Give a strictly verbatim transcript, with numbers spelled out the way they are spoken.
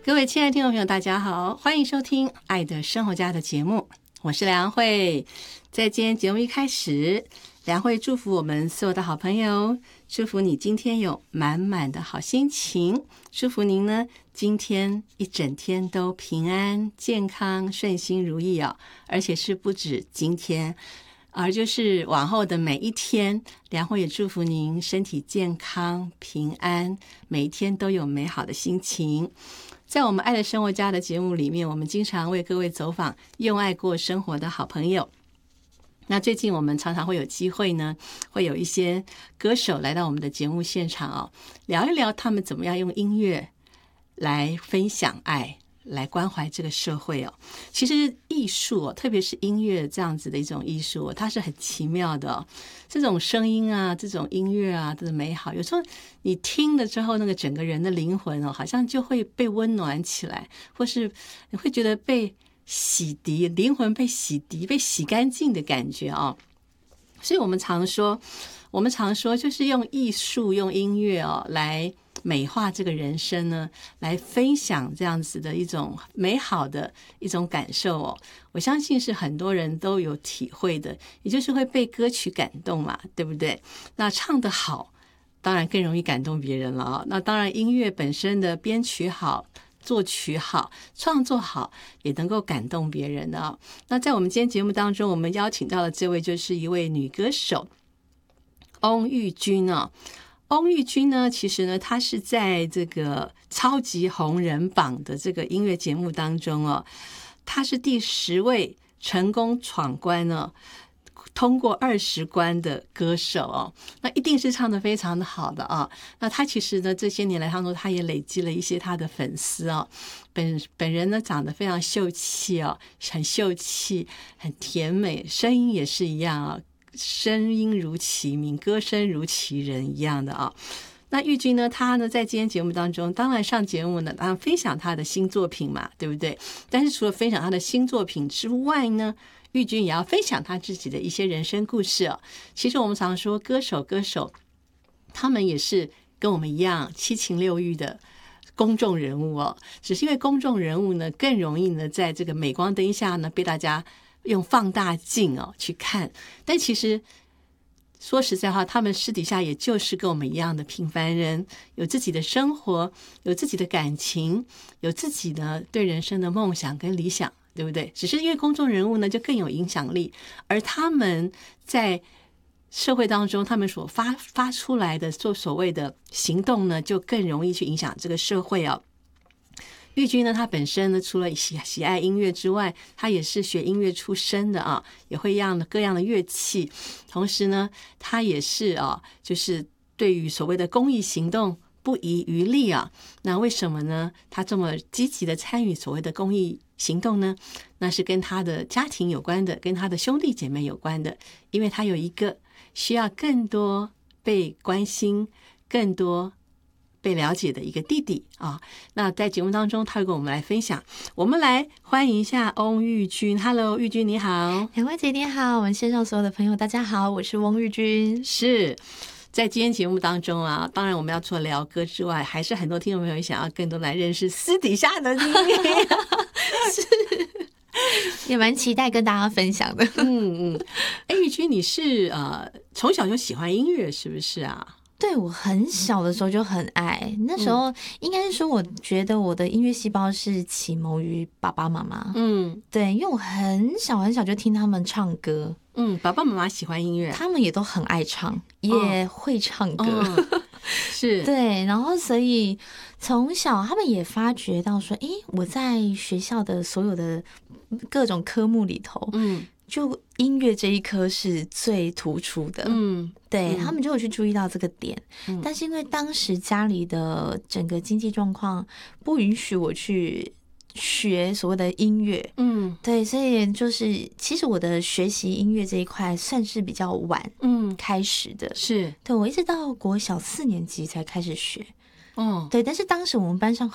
各位亲爱的听众朋友大家好，欢迎收听爱的生活家的节目，我是梁慧。在今天节目一开始，梁慧祝福我们所有的好朋友，祝福你今天有满满的好心情，祝福您呢今天一整天都平安健康顺心如意哦，而且是不止今天，而就是往后的每一天，梁慧也祝福您身体健康平安，每一天都有美好的心情。在我们爱的生活家的节目里面，我们经常为各位走访用爱过生活的好朋友。那最近我们常常会有机会呢，会有一些歌手来到我们的节目现场哦，聊一聊他们怎么样用音乐来分享爱，来关怀这个社会哦。其实艺术哦，特别是音乐这样子的一种艺术哦，它是很奇妙的哦。这种声音啊，这种音乐啊，这种美好，有时候你听了之后，那个整个人的灵魂哦，好像就会被温暖起来，或是你会觉得被洗涤，灵魂被洗涤、被洗干净的感觉哦。所以我们常说，我们常说，就是用艺术、用音乐哦来美化这个人生呢，来分享这样子的一种美好的一种感受哦。我相信是很多人都有体会的，也就是会被歌曲感动嘛，对不对？那唱得好，当然更容易感动别人了啊。那当然，音乐本身的编曲好。作曲好，创作好，也能够感动别人的啊。那在我们今天节目当中，我们邀请到的这位就是一位女歌手翁玉君啊。翁玉君呢，其实呢，她是在这个超级红人榜的这个音乐节目当中哦，她是第十位成功闯关呢。通过二十关的歌手哦，那一定是唱得非常的好的啊。那他其实呢，这些年来当中，他也累积了一些他的粉丝哦。本本人呢，长得非常秀气哦，很秀气，很甜美，声音也是一样啊，声音如其名，歌声如其人一样的啊。那玉君呢，他呢在今天节目当中，当然上节目呢，当然分享他的新作品嘛，对不对？但是除了分享他的新作品之外呢，玉君也要分享他自己的一些人生故事哦。其实我们常说歌手歌手他们也是跟我们一样七情六欲的公众人物哦，只是因为公众人物呢更容易呢在这个镁光灯下呢被大家用放大镜哦去看，但其实说实在话，他们私底下也就是跟我们一样的平凡人，有自己的生活，有自己的感情，有自己呢对人生的梦想跟理想，对不对？只是因为公众人物呢就更有影响力，而他们在社会当中他们所发发出来的做所谓的行动呢，就更容易去影响这个社会哦。玉君呢，他本身呢，除了喜喜爱音乐之外，他也是学音乐出身的啊，也会样的各样的乐器。同时呢，他也是啊，就是对于所谓的公益行动不遗余力啊。那为什么呢？他这么积极的参与所谓的公益行动呢？那是跟他的家庭有关的，跟他的兄弟姐妹有关的，因为他有一个需要更多被关心、更多被了解的一个弟弟啊。那在节目当中，他会跟我们来分享。我们来欢迎一下翁玉君。Hello， 玉君你好。 两位姐姐好，我们线上所有的朋友大家好，我是翁玉君。 是在今天节目当中啊，当然我们要除了聊歌之外，还是很多听众朋友想要更多来认识私底下的你。 是也蛮期待跟大家分享的。 嗯嗯，哎，玉君你是呃从小就喜欢音乐是不是啊？ 对，我很小的时候就很爱，那时候应该是说，我觉得我的音乐细胞是启蒙于爸爸妈妈。嗯，对，因为我很小很小就听他们唱歌。 嗯，爸爸妈妈喜欢音乐， 他们也都很爱唱，也会唱歌。 哦、是， 对，然后所以从小他们也发觉到说，诶，我在学校的所有的各种科目里头，嗯。就音乐这一科是最突出的，嗯，对、嗯、他们就有去注意到这个点、嗯，但是因为当时家里的整个经济状况不允许我去学所谓的音乐，嗯，对，所以就是其实我的学习音乐这一块算是比较晚，嗯，开始的， 是， 对我一直到国小四年级才开始学，哦，对，但是当时我们班上